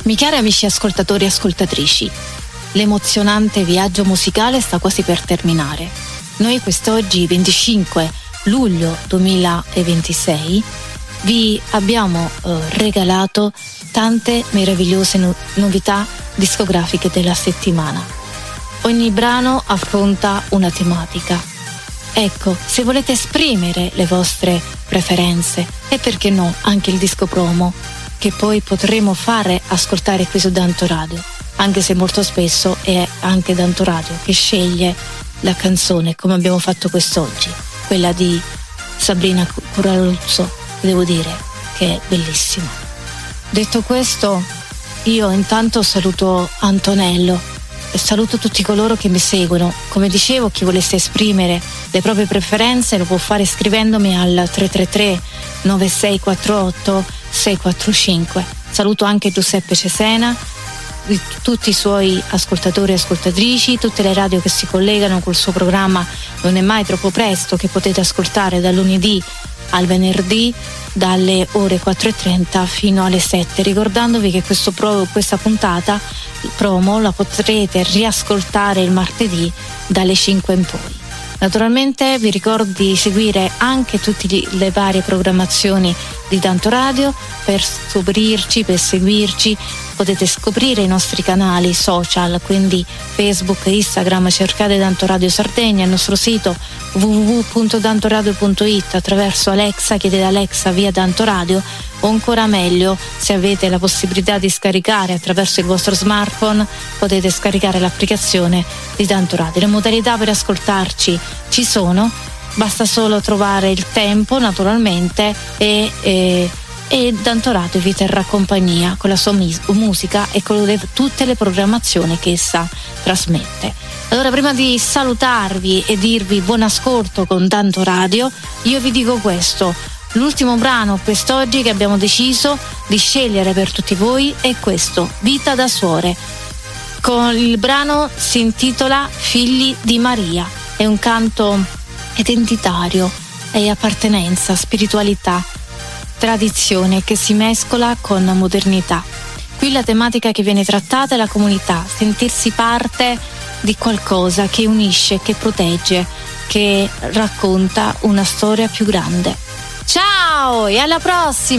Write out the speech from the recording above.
Cari amici ascoltatori e ascoltatrici, l'emozionante viaggio musicale sta quasi per terminare. Noi quest'oggi, 25 luglio 2026, vi abbiamo regalato tante meravigliose novità discografiche della settimana. Ogni brano affronta una tematica. Ecco, se volete esprimere le vostre preferenze, e perché no anche il disco promo, che poi potremo fare ascoltare qui su Danto Radio, anche se molto spesso è anche Danto Radio che sceglie la canzone, come abbiamo fatto quest'oggi, quella di Sabrina Curaluzzo, devo dire che è bellissima. Detto questo, io intanto saluto Antonello e saluto tutti coloro che mi seguono. Come dicevo, chi volesse esprimere le proprie preferenze lo può fare scrivendomi al 333 9648 645. Saluto anche Giuseppe Cesena, tutti i suoi ascoltatori e ascoltatrici, tutte le radio che si collegano col suo programma Non è mai troppo presto, che potete ascoltare dal lunedì al venerdì dalle ore 4:30 fino alle 7, ricordandovi che questa puntata promo la potrete riascoltare il martedì dalle 5 in poi. Naturalmente vi ricordo di seguire anche tutte le varie programmazioni di Danto Radio per scoprirci, per seguirci. Potete scoprire i nostri canali social, quindi Facebook e Instagram, cercate Danto Radio Sardegna, il nostro sito www.dantoradio.it, attraverso Alexa chiedete Alexa via Danto Radio, o ancora meglio, se avete la possibilità di scaricare attraverso il vostro smartphone, potete scaricare l'applicazione di Danto Radio. Le modalità per ascoltarci ci sono, basta solo trovare il tempo naturalmente e Danto Radio vi terrà compagnia con la sua musica e con tutte le programmazioni che essa trasmette. Allora, prima di salutarvi e dirvi buon ascolto con Danto Radio, io vi dico questo: l'ultimo brano quest'oggi che abbiamo deciso di scegliere per tutti voi è questo, Vita da Suore. Il brano si intitola Figli di Maria, è un canto identitario, è appartenenza, spiritualità, tradizione che si mescola con modernità. Qui la tematica che viene trattata è la comunità, sentirsi parte di qualcosa che unisce, che protegge, che racconta una storia più grande. Ciao e alla prossima!